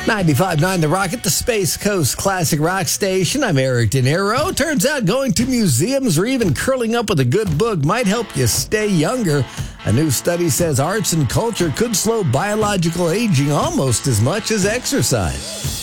95.9 The Rocket, the Space Coast Classic Rock Station. I'm Eric De Niro. Turns out going to museums or even curling up with a good book might help you stay younger. A new study says arts and culture could slow biological aging almost as much as exercise.